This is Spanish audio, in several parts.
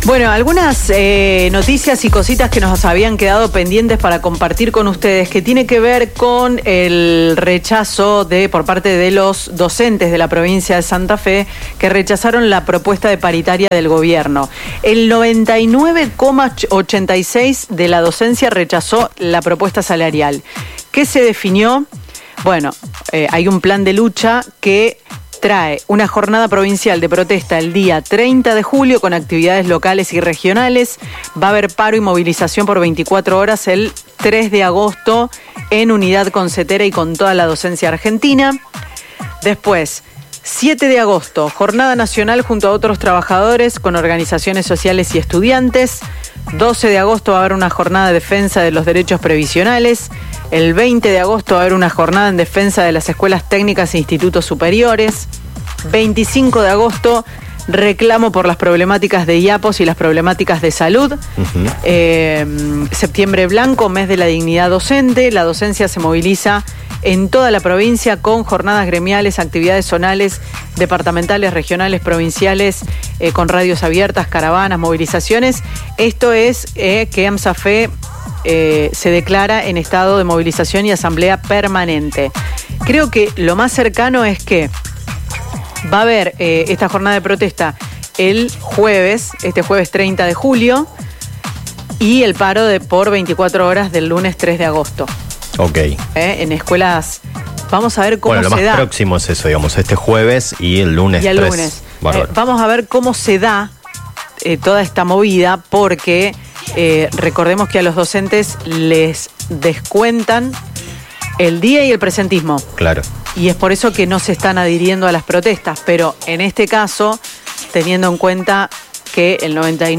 Bueno, algunas noticias y cositas que nos habían quedado pendientes para compartir con ustedes, que tiene que ver con el rechazo por parte de los docentes de la provincia de Santa Fe, que rechazaron la propuesta de paritaria del gobierno. El 99,86% de la docencia rechazó la propuesta salarial. ¿Qué se definió? Bueno, hay un plan de lucha que trae una jornada provincial de protesta el día 30 de julio con actividades locales y regionales. Va a haber paro y movilización por 24 horas el 3 de agosto en unidad con CETERA y con toda la docencia argentina. Después, 7 de agosto, jornada nacional junto a otros trabajadores con organizaciones sociales y estudiantes. 12 de agosto va a haber una jornada de defensa de los derechos previsionales. El 20 de agosto va a haber una jornada en defensa de las escuelas técnicas e institutos superiores. 25 de agosto, reclamo por las problemáticas de IAPOS y las problemáticas de salud. Septiembre blanco, mes de la dignidad docente. La docencia se moviliza en toda la provincia con jornadas gremiales, actividades zonales, departamentales, regionales, provinciales, con radios abiertas, caravanas, movilizaciones. Esto es que AMSAFE se declara en estado de movilización y asamblea permanente. Creo que lo más cercano es que va a haber esta jornada de protesta el jueves, este jueves 30 de julio, y el paro por 24 horas del lunes 3 de agosto. Ok. En escuelas, vamos a ver cómo se da. Bueno, lo más próximo es eso, digamos, este jueves y el lunes 3. Y el lunes. Vamos a ver cómo se da toda esta movida, porque recordemos que a los docentes les descuentan el día y el presentismo. Claro. Y es por eso que no se están adhiriendo a las protestas, pero en este caso, teniendo en cuenta que el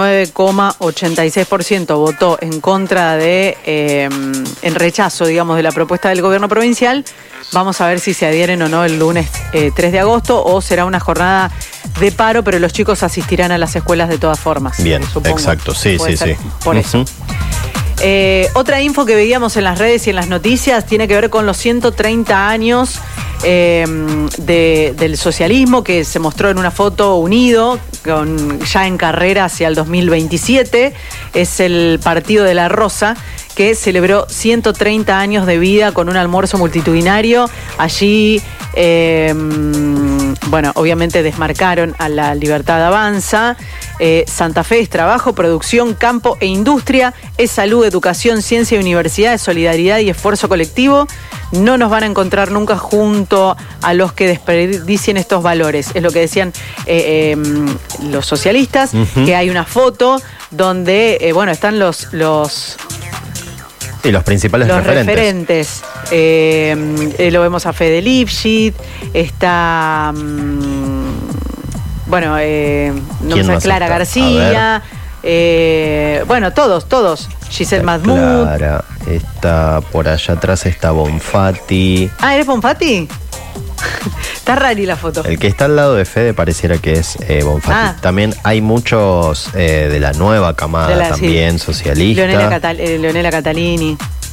99,86% votó en contra en rechazo, digamos, de la propuesta del gobierno provincial, vamos a ver si se adhieren o no el lunes 3 de agosto, o será una jornada de paro, pero los chicos asistirán a las escuelas de todas formas. Bien, supongo. exacto, sí. Por eso. Otra info que veíamos en las redes y en las noticias tiene que ver con los 130 años del socialismo, que se mostró en una foto unido, ya en carrera hacia el 2027. Es el Partido de la Rosa, que celebró 130 años de vida con un almuerzo multitudinario. Allí, obviamente desmarcaron a la Libertad Avanza. Santa Fe es trabajo, producción, campo e industria, es salud, educación, ciencia y universidad, es solidaridad y esfuerzo colectivo. No nos van a encontrar nunca junto a los que desperdicien estos valores. Es lo que decían los socialistas, que hay una foto donde, están los principales referentes. Lo vemos a Fede Lipschitz, está... no me sale Clara García, todos. Giselle Mahmoud. Clara, está por allá atrás, está Bonfatti. Ah, ¿eres Bonfatti? Está rari la foto. El que está al lado de Fede pareciera que es Bonfatti. También hay muchos de la nueva camada socialista. Leonela Catalini.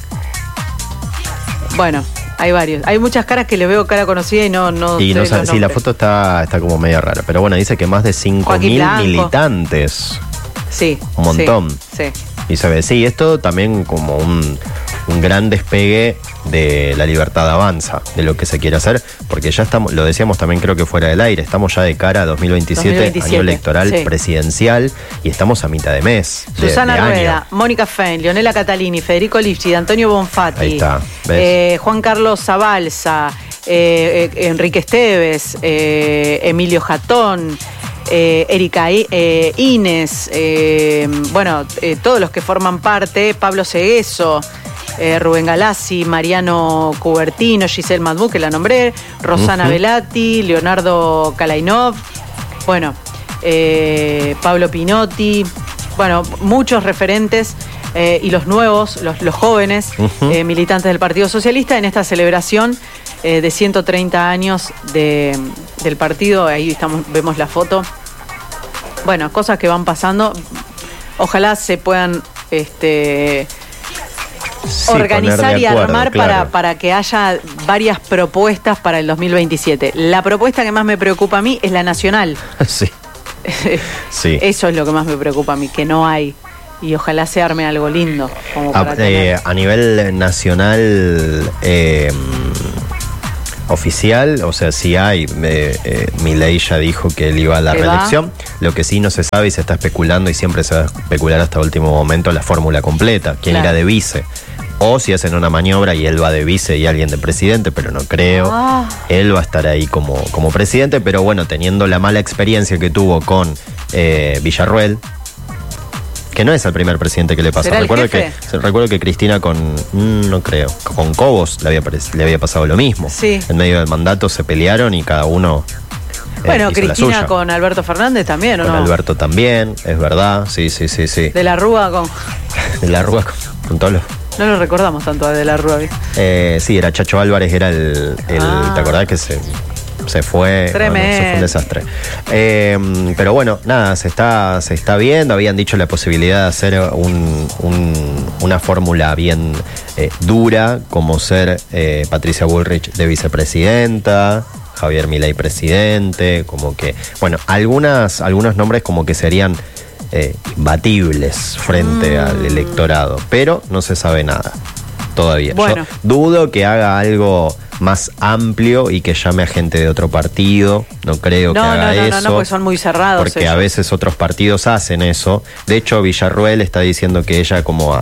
Bueno, hay varios. Hay muchas caras que le veo cara conocida y no sí, la foto está como medio rara. Pero bueno, dice que más de 5.000 militantes. Sí. Un montón. Sí. Y se ve, esto también como un gran despegue de la Libertad Avanza, de lo que se quiere hacer, porque ya estamos, lo decíamos también creo que fuera del aire, estamos ya de cara a 2027 año electoral presidencial, y estamos a mitad de mes. Susana Rueda, Mónica Fein, Leonela Catalini, Federico Lipschitz, Antonio Bonfatti, ahí está, ¿ves? Juan Carlos Zabalza, Enrique Esteves, Emilio Jatón, Erika Inés, todos los que forman parte, Pablo Segueso, Rubén Galassi, Mariano Cubertino, Giselle Mahmoud, que la nombré, Rosana Velati, Leonardo Kalainov, Pablo Pinotti, muchos referentes y los nuevos, los jóvenes militantes del Partido Socialista en esta celebración de 130 años del partido. Ahí vemos la foto. Cosas que van pasando. Ojalá se puedan organizar y armar para que haya varias propuestas para el 2027. La propuesta que más me preocupa a mí es la nacional. Sí. Sí. Eso es lo que más me preocupa a mí, que no hay. Y ojalá se arme algo lindo. Como para a nivel nacional oficial, o sea, sí hay. Milei ya dijo que él iba a la reelección. Lo que sí no se sabe y se está especulando, y siempre se va a especular hasta último momento, la fórmula completa. ¿Quién irá de vice? O si hacen una maniobra y él va de vice y alguien de presidente, pero no creo. Él va a estar ahí como presidente, pero bueno, teniendo la mala experiencia que tuvo con Villarruel, que no es el primer presidente que le pasa. Recuerdo que Cristina no creo, con Cobos le había pasado lo mismo. Sí. En medio del mandato se pelearon y cada uno bueno, Cristina con Alberto Fernández también, ¿o no? Con Alberto también, es verdad, sí. De la Rúa con todos los... No lo recordamos tanto de la Rúa, ¿viste? Sí, era Chacho Álvarez, era el ¿te acordás que se fue? Tremendo. Se fue un desastre. Pero bueno, nada, se está viendo. Habían dicho la posibilidad de hacer una fórmula bien dura, como ser Patricia Bullrich de vicepresidenta, Javier Milei presidente, como que, bueno, algunos nombres como que serían imbatibles frente al electorado, pero no se sabe nada todavía. Bueno. Yo dudo que haga algo más amplio y que llame a gente de otro partido. No creo que haga eso. No, porque son muy cerrados. Porque ellos. a veces otros partidos hacen eso. De hecho, Villarruel está diciendo que ella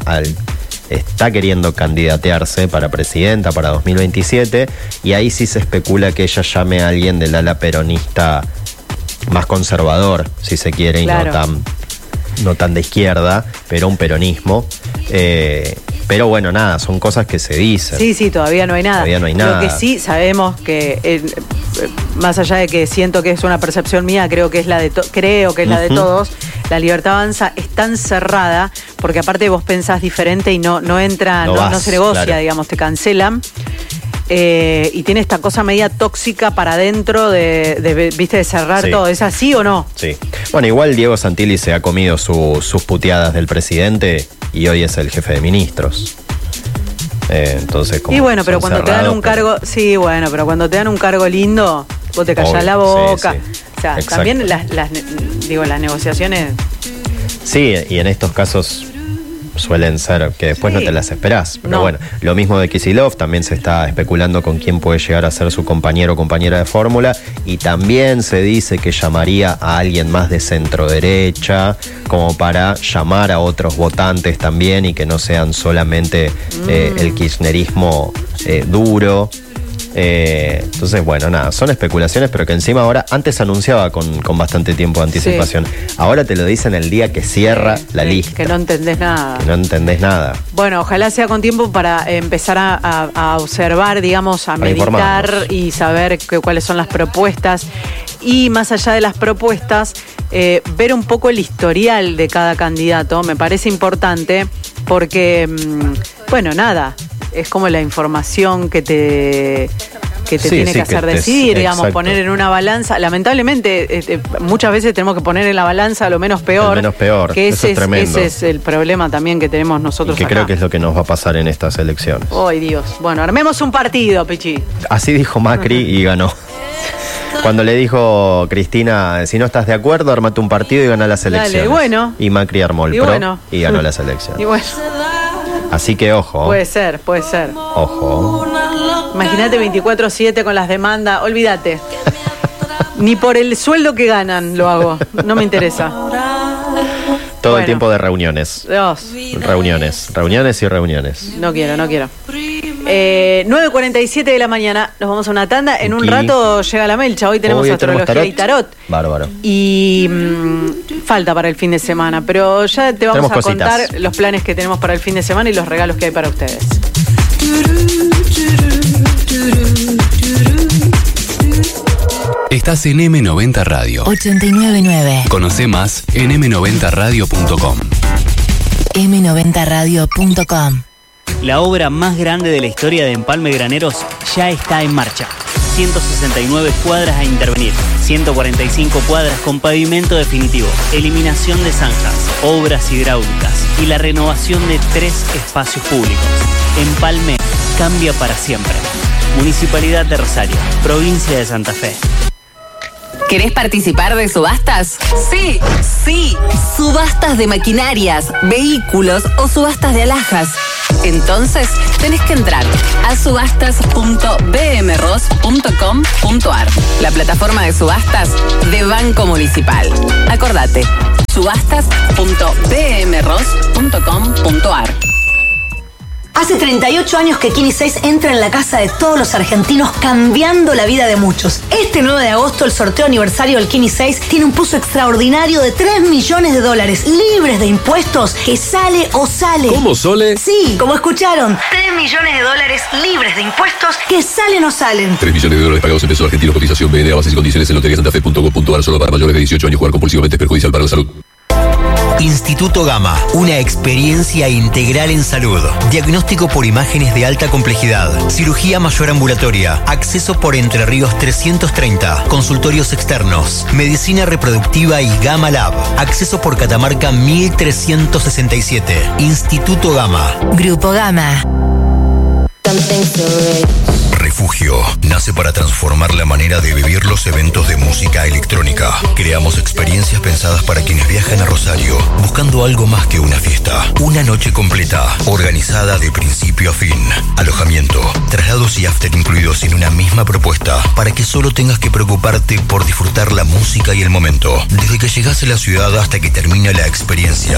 está queriendo candidatearse para presidenta para 2027, y ahí sí se especula que ella llame a alguien del ala peronista más conservador, si se quiere, claro. Y no tan de izquierda, pero un peronismo. Pero bueno, nada, son cosas que se dicen. Sí, todavía no hay nada. Lo que sí sabemos que, más allá de que siento que es una percepción mía, creo que es la de todos, la Libertad Avanza es tan cerrada, porque aparte vos pensás diferente y no entra, no se negocia, claro. Digamos, te cancelan. Y tiene esta cosa media tóxica para adentro de cerrar todo. ¿Es así o no? Sí. Bueno, igual Diego Santilli se ha comido sus puteadas del presidente y hoy es el jefe de ministros. Entonces, como y bueno, pero cuando te dan un cargo, pero cuando te dan un cargo lindo, vos te callás la boca. Sí. O sea, exacto. También las negociaciones. Sí, y en estos casos suelen ser que después no te las esperás. Pero bueno, lo mismo de Kicillof, también se está especulando con quién puede llegar a ser su compañero o compañera de fórmula, y también se dice que llamaría a alguien más de centro derecha, como para llamar a otros votantes también y que no sean solamente el kirchnerismo duro. Entonces, bueno, nada, son especulaciones, pero que encima ahora, antes anunciaba con bastante tiempo de anticipación. Ahora te lo dicen el día que cierra la lista. Que no entendés nada. Bueno, ojalá sea con tiempo para empezar a observar, digamos, a meditar y saber cuáles son las propuestas. Y más allá de las propuestas, ver un poco el historial de cada candidato me parece importante porque, bueno, nada, es como la información que te tiene que hacer decidir, digamos, exacto. Poner en una balanza. Lamentablemente, muchas veces tenemos que poner en la balanza lo menos peor. Que eso es tremendo. Ese es el problema también que tenemos nosotros y que acá. Creo que es lo que nos va a pasar en estas elecciones. ¡Ay, Dios! Bueno, armemos un partido, Pichi. Así dijo Macri y ganó. Cuando le dijo Cristina, si no estás de acuerdo, armate un partido y gana las elecciones. Dale, bueno. Y Macri armó el PRO y ganó las elecciones. Y bueno. Así que ojo. Puede ser. Ojo. Imagínate 24/7 con las demandas, olvídate. Ni por el sueldo que ganan lo hago, no me interesa. Todo el tiempo de reuniones. Reuniones y reuniones. No quiero. 9:47 de la mañana, nos vamos a una tanda. En un rato llega la Melcha. Hoy tenemos astrología y tarot. Bárbaro. Y falta para el fin de semana, pero ya te vamos a contar los planes que tenemos para el fin de semana y los regalos que hay para ustedes. Estás en M90 Radio 89.9. Conoce más en m90radio.com. m90radio.com. La obra más grande de la historia de Empalme Graneros ya está en marcha. 169 cuadras a intervenir, 145 cuadras con pavimento definitivo, eliminación de zanjas, obras hidráulicas y la renovación de 3 espacios públicos. Empalme cambia para siempre. Municipalidad de Rosario, provincia de Santa Fe. ¿Querés participar de subastas? Sí, sí. Subastas de maquinarias, vehículos o subastas de alhajas. Entonces, tenés que entrar a subastas.bmros.com.ar, la plataforma de subastas de Banco Municipal. Acordate, subastas.bmros.com.ar. Hace 38 años que Kini 6 entra en la casa de todos los argentinos, cambiando la vida de muchos. Este 9 de agosto, el sorteo aniversario del Kini 6 tiene un puzo extraordinario de $3 millones, libres de impuestos, que sale o sale. ¿Cómo, Sole? Sí, como escucharon. $3 millones, libres de impuestos, que salen o salen. $3 millones pagados en pesos argentinos, cotización BNA, bases y condiciones en loteriasantafe.com.ar, solo para mayores de 18 años. Jugar compulsivamente es perjudicial para la salud. Instituto Gama, una experiencia integral en salud. Diagnóstico por imágenes de alta complejidad, cirugía mayor ambulatoria, acceso por Entre Ríos 330, consultorios externos, medicina reproductiva y Gama Lab, acceso por Catamarca 1367. Instituto Gama. Grupo Gama. Refugio nace para transformar la manera de vivir los eventos de música electrónica. Creamos experiencias pensadas para quienes viajan a Rosario, buscando algo más que una fiesta. Una noche completa, organizada de principio a fin. Alojamiento, traslados y after incluidos en una misma propuesta, para que solo tengas que preocuparte por disfrutar la música y el momento. Desde que llegas a la ciudad hasta que termina la experiencia.